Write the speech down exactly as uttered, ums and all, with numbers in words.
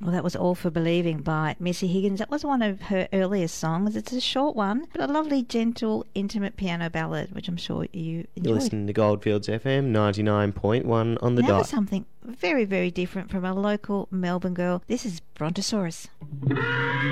Well, that was All for Believing by Missy Higgins. That was one of her earliest songs. It's a short one, but a lovely, gentle, intimate piano ballad, which I'm sure you enjoyed. You're listening to Goldfields F M ninety-nine point one on the now dot. Now something very, very different from a local Melbourne girl. This is Brontosaurus.